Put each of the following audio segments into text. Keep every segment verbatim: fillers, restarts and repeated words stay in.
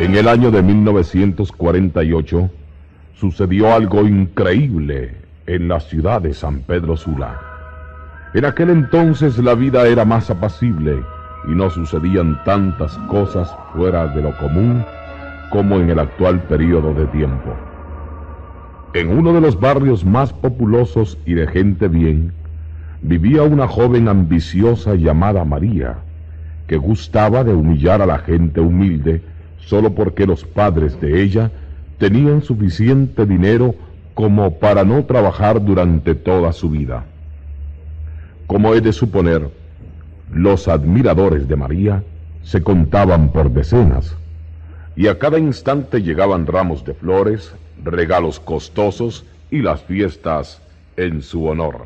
En el año de mil novecientos cuarenta y ocho sucedió algo increíble en la ciudad de San Pedro Sula. En aquel entonces la vida era más apacible y no sucedían tantas cosas fuera de lo común como en el actual periodo de tiempo. En uno de los barrios más populosos y de gente bien, vivía una joven ambiciosa llamada María, que gustaba de humillar a la gente humilde solo porque los padres de ella tenían suficiente dinero como para no trabajar durante toda su vida. Como he de suponer, los admiradores de María se contaban por decenas, y a cada instante llegaban ramos de flores, regalos costosos y las fiestas en su honor.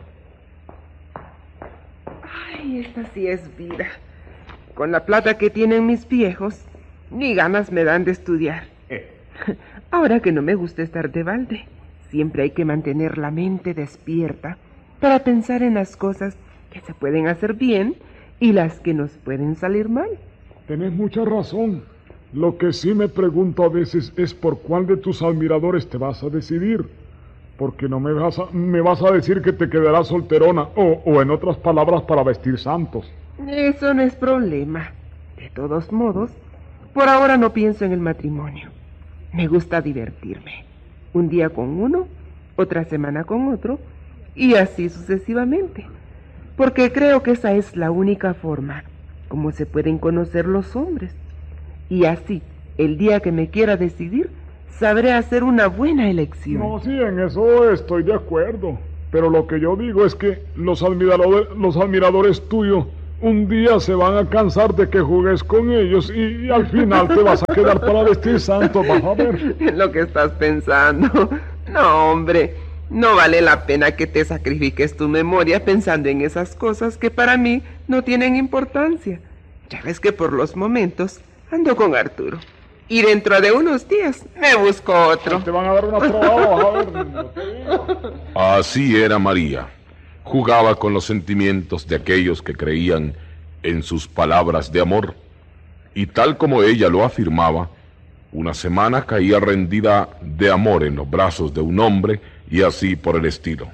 Ay, esta sí es vida. Con la plata que tienen mis viejos, ni ganas me dan de estudiar. Ahora que no me gusta estar de balde, siempre hay que mantener la mente despierta para pensar en las cosas que se pueden hacer bien y las que nos pueden salir mal. Tenés mucha razón. Lo que sí me pregunto a veces es por cuál de tus admiradores te vas a decidir. Porque no me vas a, me vas a decir que te quedarás solterona o, o en otras palabras para vestir santos. Eso no es problema. De todos modos, por ahora no pienso en el matrimonio. Me gusta divertirme. Un día con uno, otra semana con otro, y así sucesivamente. Porque creo que esa es la única forma como se pueden conocer los hombres. Y así, el día que me quiera decidir, sabré hacer una buena elección. No, sí, en eso estoy de acuerdo. Pero lo que yo digo es que los admiradores, los admiradores tuyos un día se van a cansar de que jugues con ellos y, y al final te vas a quedar para vestir santo, vas a ver. Es lo que estás pensando. No, hombre, no vale la pena que te sacrifiques tu memoria pensando en esas cosas que para mí no tienen importancia. Ya ves que por los momentos ando con Arturo. Y dentro de unos días me busco otro. Te van a dar una probada, vas a ver. No te digo. Así era María. Jugaba con los sentimientos de aquellos que creían en sus palabras de amor. Y tal como ella lo afirmaba, una semana caía rendida de amor en los brazos de un hombre y así por el estilo.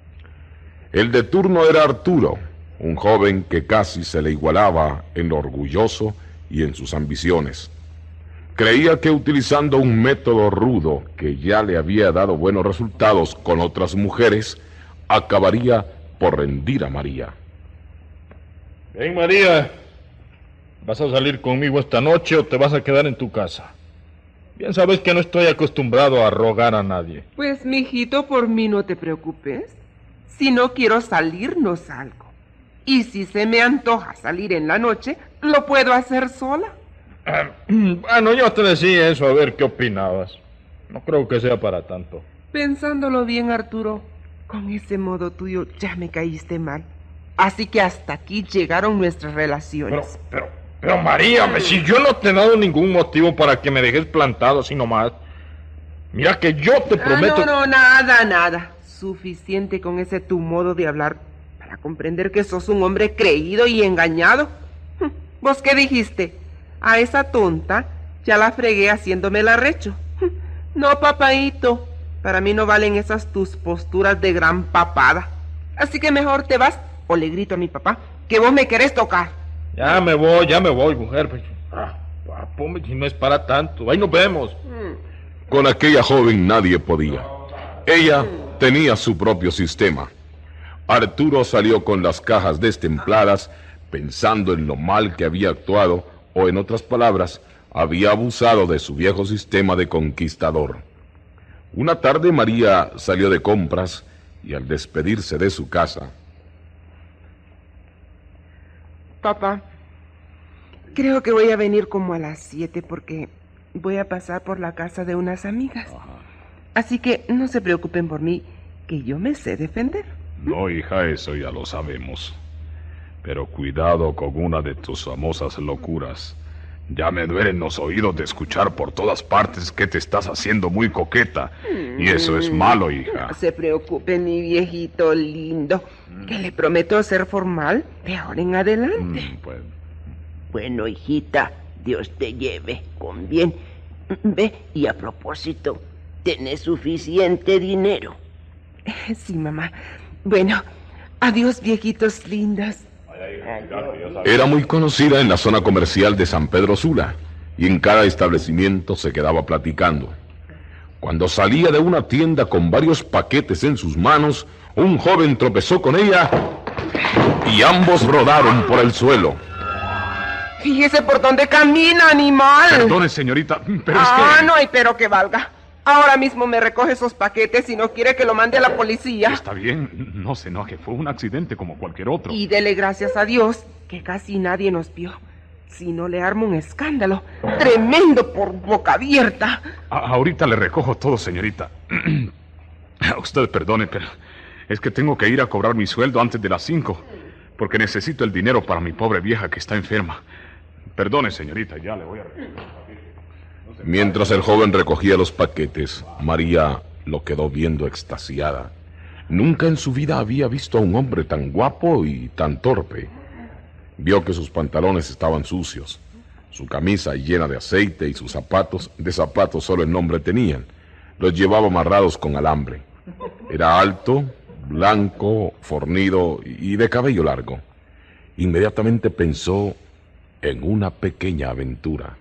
El de turno era Arturo, un joven que casi se le igualaba en lo orgulloso y en sus ambiciones. Creía que utilizando un método rudo que ya le había dado buenos resultados con otras mujeres, acabaría por rendir a María. Ven, María, ¿vas a salir conmigo esta noche o te vas a quedar en tu casa? Bien sabes que no estoy acostumbrado a rogar a nadie. Pues, mijito, por mí no te preocupes. Si no quiero salir, no salgo. Y si se me antoja salir en la noche, lo puedo hacer sola. Ah, bueno, yo te decía eso a ver qué opinabas. No creo que sea para tanto. Pensándolo bien, Arturo, con ese modo tuyo ya me caíste mal. Así que hasta aquí llegaron nuestras relaciones. Pero, pero, pero María, me, si yo no te he dado ningún motivo para que me dejes plantado así nomás. Mira que yo te prometo... Ah, no, no, nada, nada. Suficiente con ese tu modo de hablar para comprender que sos un hombre creído y engañado. ¿Vos qué dijiste? A esa tonta ya la fregué haciéndome el arrecho. No, papaíto, para mí no valen esas tus posturas de gran papada. Así que mejor te vas o le grito a mi papá que vos me querés tocar. Ya me voy, ya me voy, mujer. Ah, ponme si no es para tanto. Ahí nos vemos. Con aquella joven nadie podía. Ella tenía su propio sistema. Arturo salió con las cajas destempladas pensando en lo mal que había actuado, o en otras palabras, había abusado de su viejo sistema de conquistador. Una tarde María salió de compras y al despedirse de su casa... Papá, creo que voy a venir como a las siete porque voy a pasar por la casa de unas amigas. Ajá. Así que no se preocupen por mí, que yo me sé defender. No, hija, eso ya lo sabemos. Pero cuidado con una de tus famosas locuras. Ya me duelen los oídos de escuchar por todas partes que te estás haciendo muy coqueta. Y eso es malo, hija. No se preocupe, mi viejito lindo, que le prometo ser formal de ahora en adelante. Mm, pues. Bueno, hijita, Dios te lleve con bien. Ve, y a propósito, ¿tenés suficiente dinero? Sí, mamá. Bueno, adiós, viejitos lindos. Era muy conocida en la zona comercial de San Pedro Sula y en cada establecimiento se quedaba platicando. Cuando salía de una tienda con varios paquetes en sus manos, un joven tropezó con ella y ambos rodaron por el suelo. Fíjese por dónde camina, animal. Perdone, señorita, pero es ah, que... no hay pero que valga. Ahora mismo me recoge esos paquetes y no quiere que lo mande a la policía. Está bien, no se enoje, fue un accidente como cualquier otro. Y dele gracias a Dios que casi nadie nos vio. Si no le armo un escándalo tremendo por boca abierta. A ahorita le recojo todo, señorita. Usted perdone, pero es que tengo que ir a cobrar mi sueldo antes de las cinco, porque necesito el dinero para mi pobre vieja que está enferma. Perdone, señorita, ya le voy a recoger. Mientras el joven recogía los paquetes, María lo quedó viendo extasiada. Nunca en su vida había visto a un hombre tan guapo y tan torpe. Vio que sus pantalones estaban sucios, su camisa llena de aceite y sus zapatos, de zapatos solo el nombre tenían, los llevaba amarrados con alambre. Era alto, blanco, fornido y de cabello largo. Inmediatamente pensó en una pequeña aventura.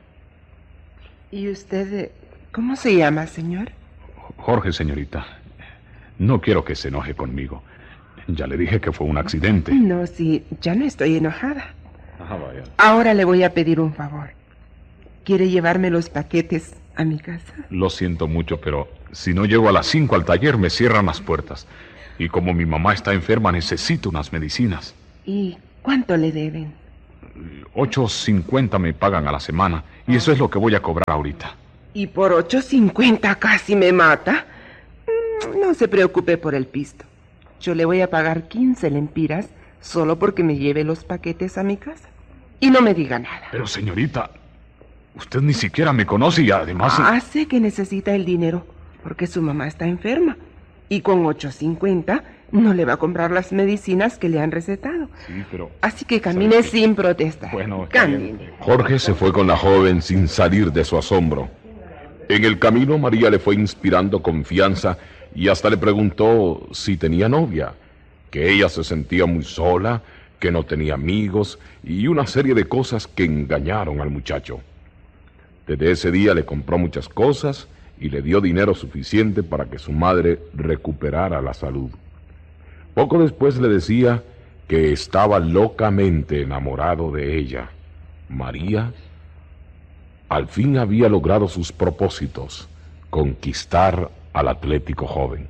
¿Y usted cómo se llama, señor? Jorge, señorita. No quiero que se enoje conmigo. Ya le dije que fue un accidente. No, sí, ya no estoy enojada. Ah, vaya. Ahora le voy a pedir un favor. ¿Quiere llevarme los paquetes a mi casa? Lo siento mucho, pero si no llego a las cinco al taller me cierran las puertas. Y como mi mamá está enferma, necesito unas medicinas. ¿Y cuánto le deben? ocho cincuenta me pagan a la semana, y eso es lo que voy a cobrar ahorita. ¿Y por ocho cincuenta casi me mata? No se preocupe por el pisto. Yo le voy a pagar quince lempiras solo porque me lleve los paquetes a mi casa. Y no me diga nada. Pero, señorita, usted ni siquiera me conoce y además... Ah, sé que necesita el dinero porque su mamá está enferma. Y con ocho cincuenta no le va a comprar las medicinas que le han recetado. Sí, pero... Así que camine sin protestar. Bueno, camine. Jorge se fue con la joven sin salir de su asombro. En el camino María le fue inspirando confianza y hasta le preguntó si tenía novia, que ella se sentía muy sola, que no tenía amigos y una serie de cosas que engañaron al muchacho. Desde ese día le compró muchas cosas y le dio dinero suficiente para que su madre recuperara la salud. Poco después le decía que estaba locamente enamorado de ella. María al fin había logrado sus propósitos, conquistar al atlético joven.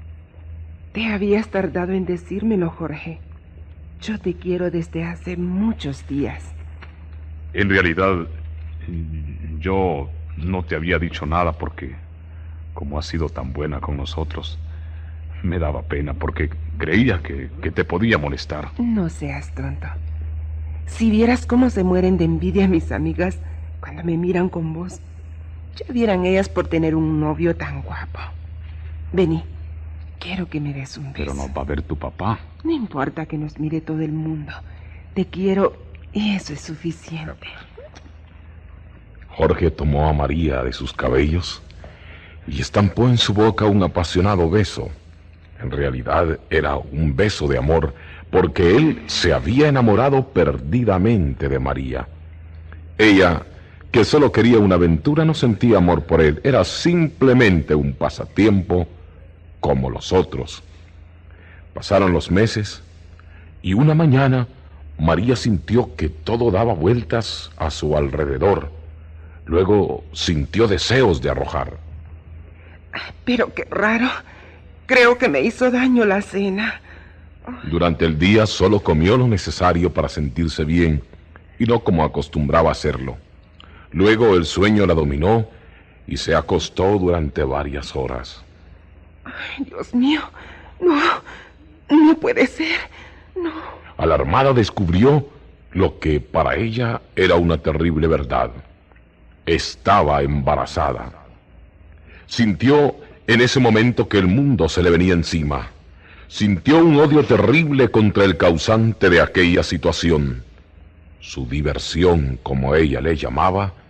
Te habías tardado en decírmelo, Jorge. Yo te quiero desde hace muchos días. En realidad, yo no te había dicho nada porque, como has sido tan buena con nosotros, me daba pena porque creía que, que te podía molestar. No seas tonto. Si vieras cómo se mueren de envidia mis amigas cuando me miran con vos, ya vieran ellas por tener un novio tan guapo. Vení, quiero que me des un beso. Pero no va a ver tu papá. No importa que nos mire todo el mundo. Te quiero y eso es suficiente. Jorge tomó a María de sus cabellos y estampó en su boca un apasionado beso. En realidad era un beso de amor, porque él se había enamorado perdidamente de María. Ella, que solo quería una aventura, no sentía amor por él. Era simplemente un pasatiempo como los otros. Pasaron los meses y una mañana María sintió que todo daba vueltas a su alrededor. Luego sintió deseos de arrojar. Pero qué raro. Creo que me hizo daño la cena. Durante el día solo comió lo necesario para sentirse bien y no como acostumbraba hacerlo. Luego el sueño la dominó y se acostó durante varias horas. Ay, Dios mío, no, no puede ser, no. Alarmada descubrió lo que para ella era una terrible verdad. Estaba embarazada. Sintió en ese momento que el mundo se le venía encima. Sintió un odio terrible contra el causante de aquella situación. Su diversión, como ella le llamaba,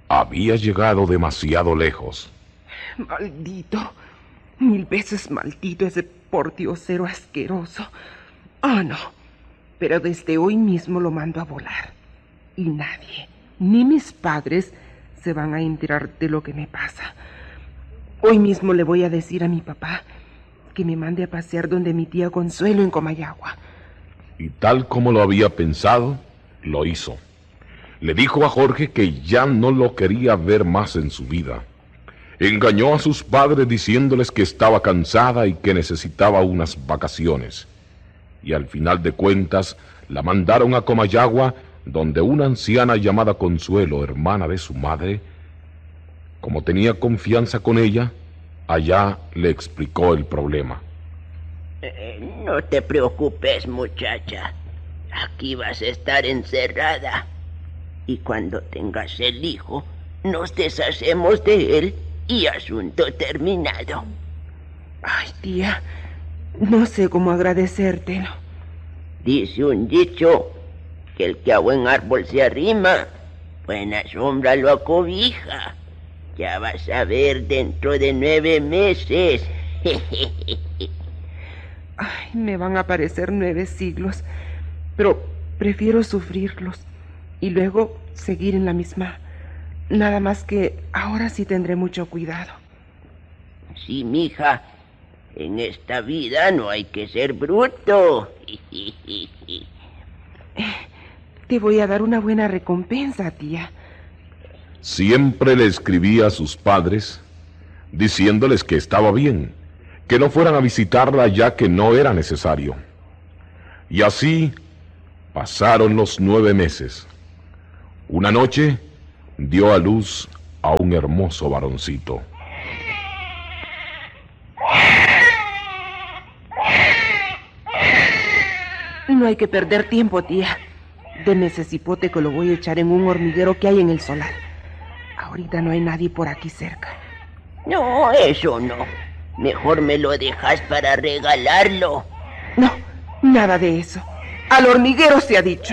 había llegado demasiado lejos. Maldito, mil veces maldito ese pordiosero asqueroso. Ah, no, pero desde hoy mismo lo mando a volar. Y nadie, ni mis padres, se van a enterar de lo que me pasa. Hoy mismo le voy a decir a mi papá que me mande a pasear donde mi tía Consuelo en Comayagua. Y tal como lo había pensado, lo hizo. Le dijo a Jorge que ya no lo quería ver más en su vida. Engañó a sus padres diciéndoles que estaba cansada y que necesitaba unas vacaciones. Y al final de cuentas la mandaron a Comayagua, donde una anciana llamada Consuelo, hermana de su madre, como tenía confianza con ella, allá le explicó el problema. Eh, no te preocupes, muchacha. Aquí vas a estar encerrada. Y cuando tengas el hijo, nos deshacemos de él y asunto terminado. Ay, tía, no sé cómo agradecértelo. Dice un dicho que el que a buen árbol se arrima, buena sombra lo acobija. Ya vas a ver dentro de nueve meses. Ay, me van a parecer nueve siglos, pero prefiero sufrirlos y luego seguir en la misma. Nada más que ahora sí tendré mucho cuidado. Sí, mija, en esta vida no hay que ser bruto. Te voy a dar una buena recompensa, tía. Siempre le escribía a sus padres diciéndoles que estaba bien, que no fueran a visitarla ya que no era necesario. Y así pasaron los nueve meses. Una noche dio a luz a un hermoso varoncito. No hay que perder tiempo, tía. Deme ese cipote que lo voy a echar en un hormiguero que hay en el solar. Ahorita no hay nadie por aquí cerca. No, eso no. Mejor me lo dejas para regalarlo. No, nada de eso. Al hormiguero se ha dicho.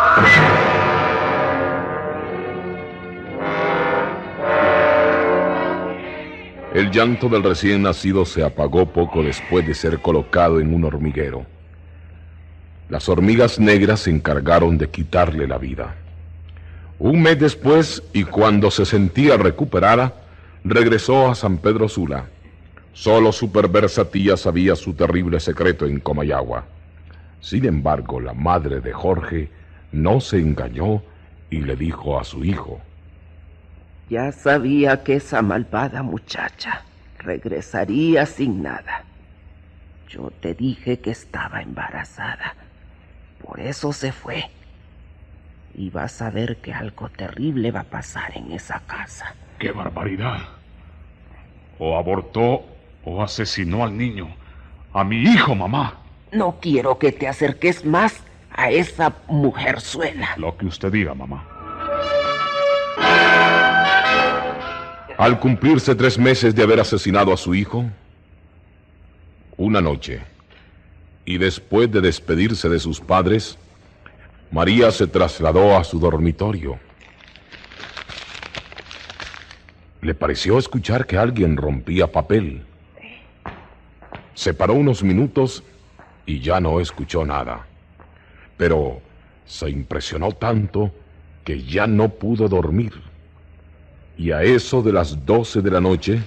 El llanto del recién nacido se apagó poco después de ser colocado en un hormiguero. Las hormigas negras se encargaron de quitarle la vida. Un mes después, y cuando se sentía recuperada, regresó a San Pedro Sula. Solo su perversa tía sabía su terrible secreto en Comayagua. Sin embargo, la madre de Jorge no se engañó y le dijo a su hijo: Ya sabía que esa malvada muchacha regresaría sin nada. Yo te dije que estaba embarazada. Por eso se fue. Y vas a ver que algo terrible va a pasar en esa casa. ¡Qué barbaridad! O abortó o asesinó al niño. A mi hijo, mamá. No quiero que te acerques más a esa mujerzuela. Lo que usted diga, mamá. Al cumplirse tres meses de haber asesinado a su hijo, una noche, y después de despedirse de sus padres, María se trasladó a su dormitorio. Le pareció escuchar que alguien rompía papel. Se paró unos minutos y ya no escuchó nada. Pero se impresionó tanto que ya no pudo dormir. Y a eso de las doce de la noche,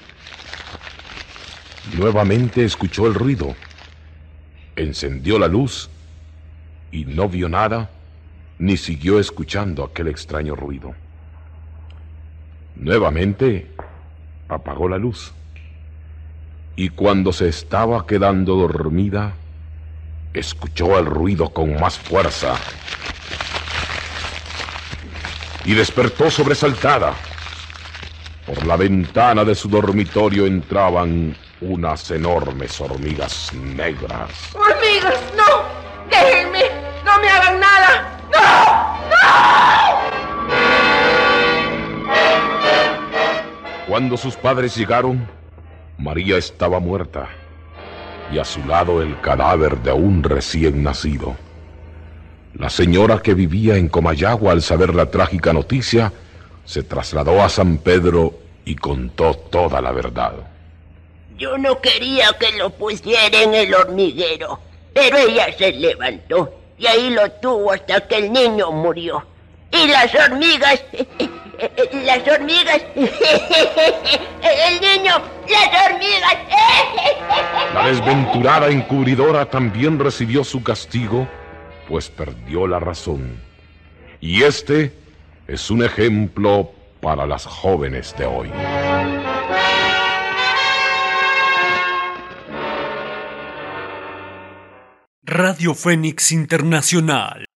nuevamente escuchó el ruido. Encendió la luz y no vio nada, ni siguió escuchando aquel extraño ruido. Nuevamente apagó la luz. Y cuando se estaba quedando dormida, escuchó el ruido con más fuerza. Y despertó sobresaltada. Por la ventana de su dormitorio entraban unas enormes hormigas negras. ¡Hormigas, no! ¡Déjenme! ¡No me hagan nada! ¡No! ¡No! Cuando sus padres llegaron, María estaba muerta y a su lado el cadáver de un recién nacido. La señora que vivía en Comayagua, al saber la trágica noticia, se trasladó a San Pedro y contó toda la verdad. Yo no quería que lo pusiera en el hormiguero, pero ella se levantó y ahí lo tuvo hasta que el niño murió. Y las hormigas, las hormigas, el niño, las hormigas. La desventurada encubridora también recibió su castigo, pues perdió la razón. Y este es un ejemplo para las jóvenes de hoy. Radio Fénix Internacional.